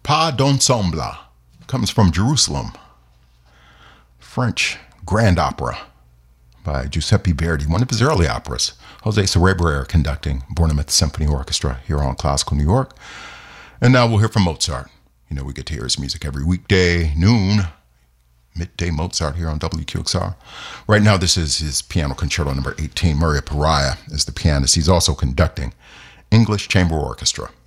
Pas d'ensemble comes from Jerusalem. French Grand Opera by Giuseppe Verdi, one of his early operas. Jose Cerebriere conducting, Bournemouth Symphony Orchestra here on Classical New York. And now we'll hear from Mozart. You know, we get to hear his music every weekday, noon, midday Mozart here on WQXR. Right now, this is his piano concerto number 18. Maria Pariah is the pianist. He's also conducting English Chamber Orchestra.